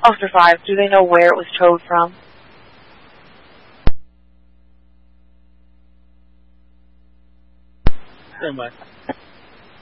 Officer 5, do they know where it was towed from? Stand by.